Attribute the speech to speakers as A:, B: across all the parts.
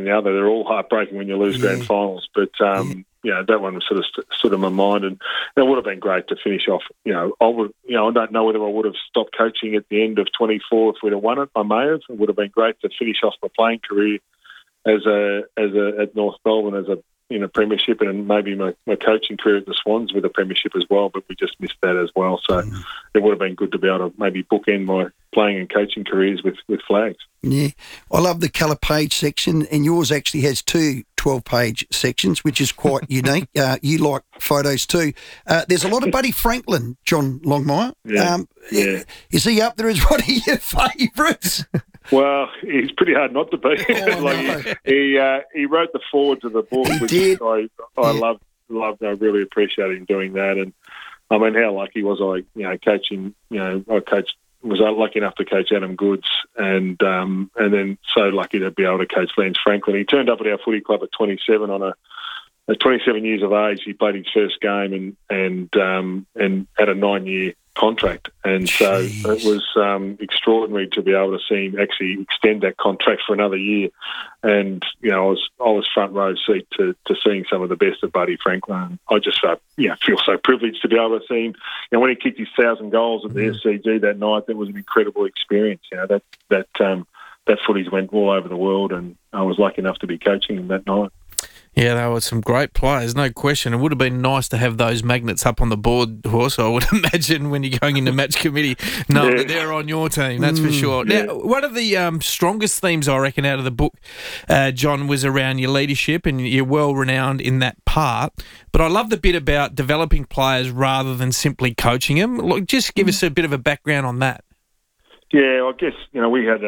A: the other. They're all heartbreaking when you lose grand finals. But, that one sort of stood in my mind. And it would have been great to finish off. I don't know whether I would have stopped coaching at the end of 24 if we'd have won it. I may have. It would have been great to finish off my playing career at North Melbourne as a premiership, and maybe my coaching career at the Swans with a premiership as well, but we just missed that as well. So it would have been good to be able to maybe bookend my playing and coaching careers with flags.
B: Yeah. I love the colour page section, and yours actually has two 12-page sections, which is quite unique. You like photos too. There's a lot of Buddy Franklin, John Longmire.
A: Yeah.
B: Is he up there as one of your favourites?
A: Well, he's pretty hard not to be. He wrote the foreword to the book, which I loved. I really appreciated him doing that. And I mean, how lucky was I? Coaching. Was lucky enough to coach Adam Goods, and then so lucky to be able to coach Lance Franklin. He turned up at our footy club at 27 at 27 years of age. He played his first game and had a 9-year contract, and so it was extraordinary to be able to see him actually extend that contract for another year. And I was front row seat to seeing some of the best of Buddy Franklin. I just feel so privileged to be able to see him. When he kicked his 1,000 goals at the SCG that night, that was an incredible experience. That footage went all over the world, and I was lucky enough to be coaching him that night.
C: Yeah, they were some great players, no question. It would have been nice to have those magnets up on the board, Horse, I would imagine, when you're going into match committee. No, that they're on your team, that's for sure.
A: Yeah.
C: Now, one of the strongest themes, I reckon, out of the book, John, was around your leadership, and you're well-renowned in that part. But I love the bit about developing players rather than simply coaching them. Look, just give us a bit of a background on that.
A: Yeah, I guess, we had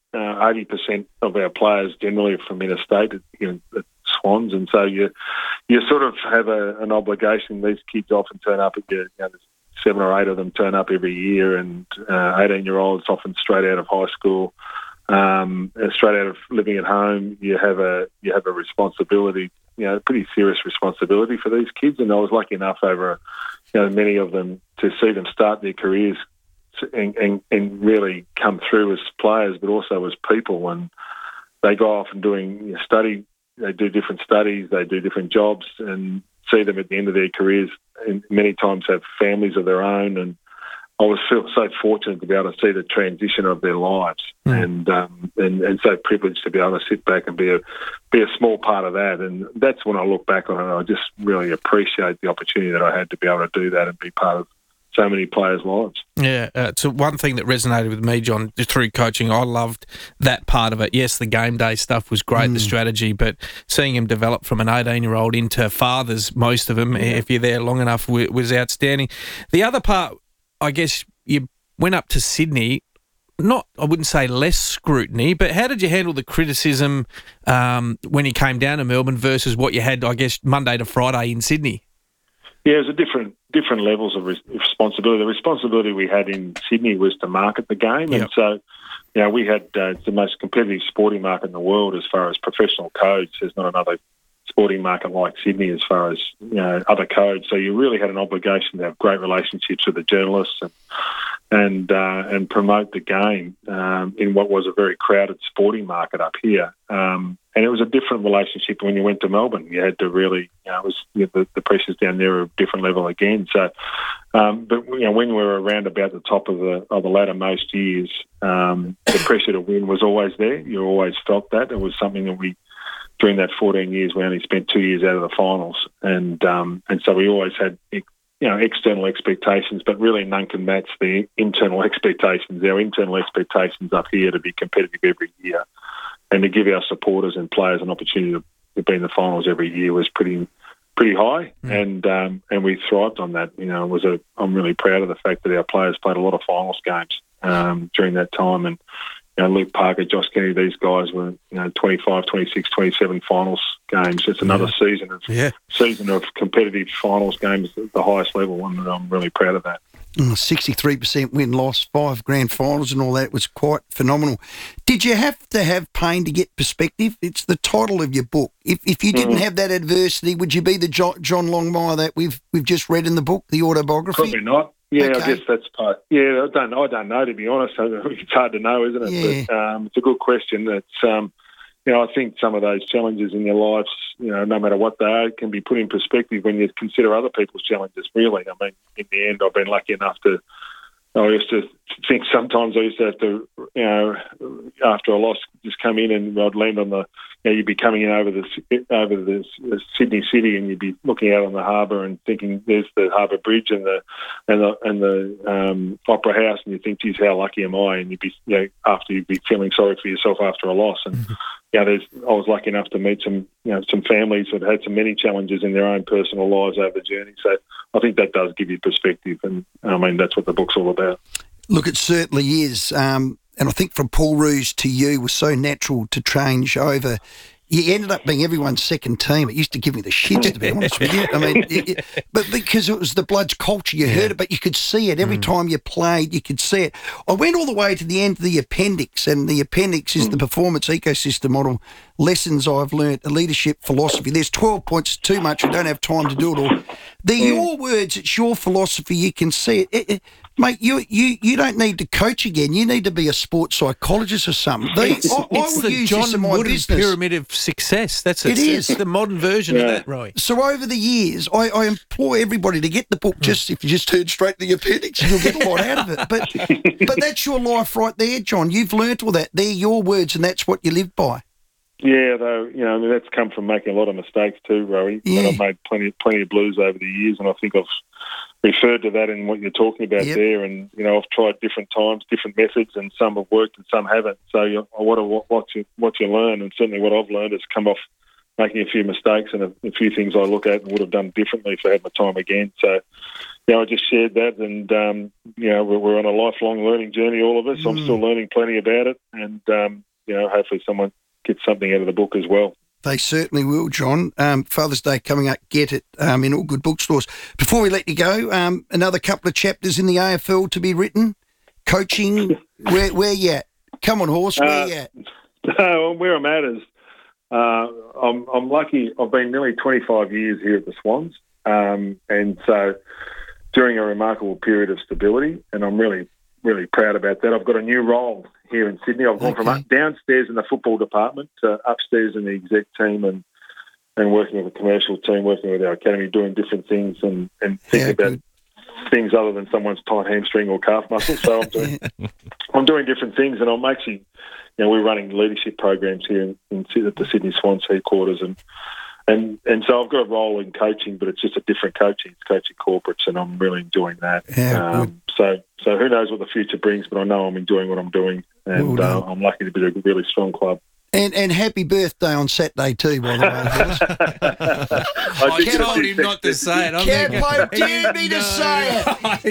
A: 80% of our players generally from interstate at Swans, and so you sort of have an obligation. These kids often turn up, there's 7 or 8 of them turn up every year, and 18-year-olds often straight out of high school, straight out of living at home. You have a responsibility, pretty serious responsibility for these kids, and I was lucky enough over many of them to see them start their careers and really come through as players, but also as people. And they go off and doing study. They do different studies, they do different jobs, and see them at the end of their careers, and many times have families of their own. And I was so fortunate to be able to see the transition of their lives, and so privileged to be able to sit back and be a small part of that. And that's when I look back on it, I just really appreciate the opportunity that I had to be able to do that and be part of so many players' lives.
C: Yeah, it's one thing that resonated with me, John, through coaching. I loved that part of it. Yes, the game day stuff was great, the strategy, but seeing him develop from an 18-year-old into fathers, most of them, if you're there long enough, was outstanding. The other part, I guess, you went up to Sydney, I wouldn't say less scrutiny, but how did you handle the criticism when you came down to Melbourne versus what you had, I guess, Monday to Friday in Sydney?
A: Yeah, it was different levels of responsibility. The responsibility we had in Sydney was to market the game, and so we had the most competitive sporting market in the world as far as professional codes. There's not another sporting market like Sydney as far as other codes. So you really had an obligation to have great relationships with the journalists and promote the game in what was a very crowded sporting market up here. And it was a different relationship when you went to Melbourne. You had to really, the pressures down there are a different level again. So, but when we were around about the top of the ladder most years, the pressure to win was always there. You always felt that. It was something that during that 14 years, we only spent 2 years out of the finals, and so we always had external expectations, but really none can match the internal expectations. Our internal expectations up here to be competitive every year, and to give our supporters and players an opportunity to be in the finals every year was pretty high, and we thrived on that. I'm really proud of the fact that our players played a lot of finals games during that time, and Luke Parker, Josh Kennedy, these guys were 25, 26, 27 finals games. It's another season of competitive finals games at the highest level, and I'm really proud of that.
B: 63% win-loss, 5 grand finals and all that was quite phenomenal. Did you have to have pain to get perspective? It's the title of your book. If you didn't have that adversity, would you be the John Longmire that we've just read in the book, the autobiography?
A: Probably not. Yeah, okay. I guess that's part. Yeah, I don't know, to be honest. It's hard to know, isn't it?
B: Yeah.
A: But it's a good question. It's I think some of those challenges in your lives, no matter what they are, can be put in perspective when you consider other people's challenges, really. I mean, in the end, I've been lucky enough I used to think sometimes I used to have to, after a loss, just come in and I'd land on you'd be coming in over the Sydney City, and you'd be looking out on the harbour and thinking there's the Harbour Bridge and the Opera House, and you think, geez, how lucky am I? And you'd be, after you'd be feeling sorry for yourself after a loss. And I was lucky enough to meet some families that had many challenges in their own personal lives over the journey. So I think that does give you perspective, and I mean that's what the book's all about.
B: Look, it certainly is. And I think from Paul Roos to you was so natural to change over. You ended up being everyone's second team. It used to give me the shits, to be honest with you. I mean, but because it was the Bloods culture, you heard it, but you could see it. Every time you played, you could see it. I went all the way to the end of the appendix, and the appendix is the performance ecosystem model, lessons I've learnt, a leadership philosophy. There's 12 points, too much. We don't have time to do it all. They're your words. It's your philosophy. You can see it. Mate, you don't need to coach again. You need to be a sports psychologist or something.
C: It's the John Wooden pyramid of success. That's it. It is the modern version of that, Roy.
B: So over the years, I implore everybody to get the book. Just if you just turn straight to the appendix, you'll get a lot out of it. But that's your life right there, John. You've learnt all that. They're your words, and that's what you live by.
A: Yeah, though, that's come from making a lot of mistakes too, Rowie. Yeah. I've made plenty of blues over the years, and I think I've referred to that in what you're talking about there. And I've tried different times, different methods, and some have worked and some haven't. So what you learn, and certainly what I've learned, has come off making a few mistakes and a few things I look at and would have done differently if I had my time again. So, I just shared that, and we're on a lifelong learning journey, all of us. I'm still learning plenty about it, and hopefully someone get something out of the book as well.
B: They certainly will, John. Father's Day coming up. Get it in all good bookstores. Before we let you go, another couple of chapters in the AFL to be written. Coaching, where you at? Come on, horse, where you at?
A: Where I'm at is I'm lucky. I've been nearly 25 years here at the Swans, and so during a remarkable period of stability, and I'm really, really proud about that. I've got a new role here in Sydney. I've gone from downstairs in the football department to upstairs in the exec team, and working with the commercial team, working with our academy, doing different things and thinking about things other than someone's tight hamstring or calf muscle. So I'm doing different things, and I'm actually, we're running leadership programs here at the Sydney Swans headquarters, and so I've got a role in coaching, but it's just a different coaching. It's coaching corporates, and I'm really enjoying that. So who knows what the future brings, but I know I'm enjoying what I'm doing, and I'm lucky to be a really strong club.
B: And happy birthday on Saturday too, by the way.
C: I told him not to say it.
B: Can't dare me to say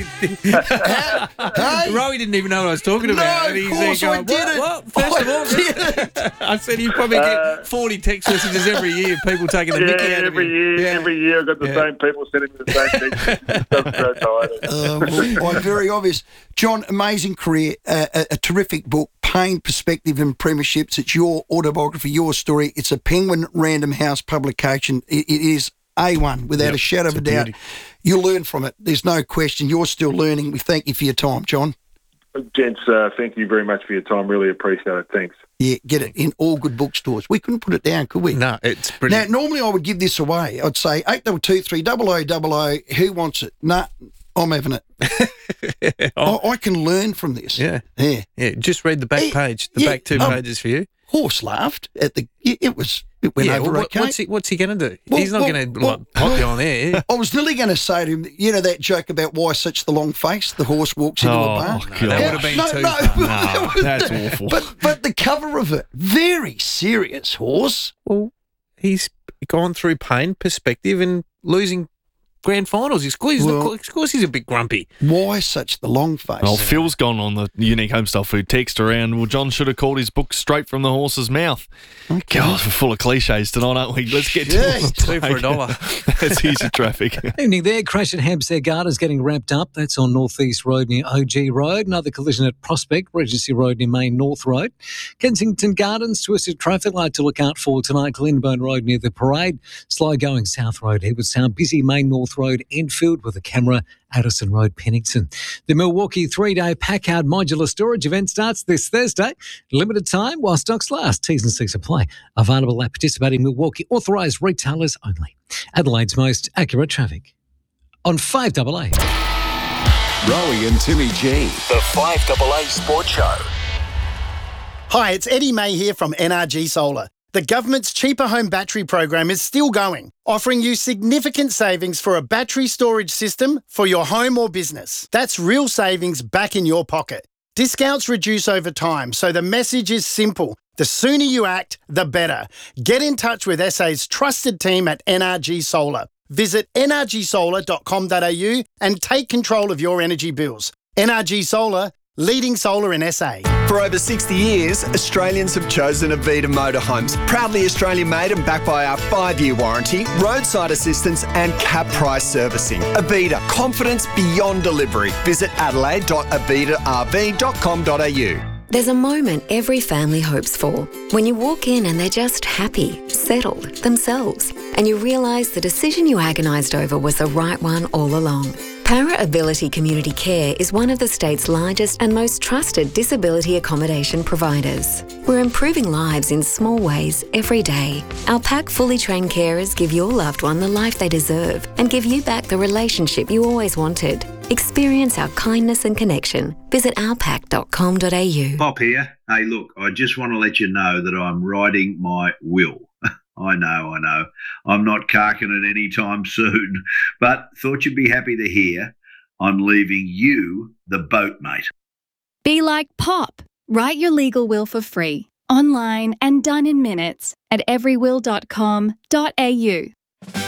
B: it.
C: Rowie didn't even know what I was talking about.
B: No, of course I didn't.
C: What? First of all, I said you probably get 40 text messages every year, people taking the mickey out of you.
A: Every year I've got the same people sending me the same things.
B: I'm very obvious. John, amazing career, a terrific book, Pain, Perspective and Premierships. It's your autobiography, your story. It's a Penguin Random House publication. It is A1, without a shadow of a doubt. You'll learn from it. There's no question. You're still learning. We thank you for your time, John.
A: Gents, thank you very much for your time. Really appreciate it. Thanks.
B: Yeah, get it in all good bookstores. We couldn't put it down, could we?
C: No, it's brilliant.
B: Now, normally I would give this away. I'd say 8223 0000. Who wants it? Nah, I'm having it. I can learn from this.
C: Yeah. Just read the back page. The back two pages for you.
B: Horse laughed at the. It went over okay.
C: What's he going to do? He's not going to pop you on air.
B: I was nearly going to say to him, that joke about why such the long face. The horse walks into a bar.
C: God. That would have been too far.
B: No,
C: that's awful.
B: But the cover of it, very serious, horse.
C: Well, he's gone through pain, perspective, and losing grand finals. Of course he's a bit grumpy.
B: Why such the long face?
D: Well, Phil's gone on the Unique Homestyle Food text around. Well, John should have called his book Straight from the Horse's Mouth.
B: Okay.
D: God, we're full of cliches tonight, aren't we? Let's get to it.
C: $2 for $1.
D: That's easy traffic.
E: Evening there. Crash at Hampstead Gardens getting wrapped up. That's on North East Road near OG Road. Another collision at Prospect, Regency Road near Main North Road. Kensington Gardens, twisted traffic light to look out for tonight. Glenburn Road near the Parade. Slow going South Road, Edwardstown. Busy Main North North Road, Enfield, with a camera, Addison Road, Pennington. The Milwaukee 3-day Packard Modular Storage event starts this Thursday. Limited time while stocks last. T's and C's apply. Available at participating Milwaukee authorised retailers only. Adelaide's most accurate traffic. On 5AA.
F: Rowie and Timmy G. The 5AA Sports Show.
G: Hi, it's Eddie May here from NRG Solar. The government's cheaper home battery program is still going, offering you significant savings for a battery storage system for your home or business. That's real savings back in your pocket. Discounts reduce over time, so the message is simple. The sooner you act, the better. Get in touch with SA's trusted team at NRG Solar. Visit nrgsolar.com.au and take control of your energy bills. NRG Solar, leading solar in SA.
H: For over 60 years, Australians have chosen Avita Motorhomes. Proudly Australian made and backed by our 5-year warranty, roadside assistance and cap price servicing. Avita, confidence beyond delivery. Visit adelaide.avitarv.com.au.
I: There's a moment every family hopes for. When you walk in and they're just happy, settled, themselves, and you realise the decision you agonised over was the right one all along. Para Ability Community Care is one of the state's largest and most trusted disability accommodation providers. We're improving lives in small ways every day. Our PAC fully trained carers give your loved one the life they deserve and give you back the relationship you always wanted. Experience our kindness and connection. Visit ourpac.com.au.
J: Pop here. Hey, look, I just want to let you know that I'm writing my will. I know. I'm not carking it anytime soon, but thought you'd be happy to hear I'm leaving you the boat, mate.
K: Be like Pop. Write your legal will for free, online and done in minutes at everywill.com.au.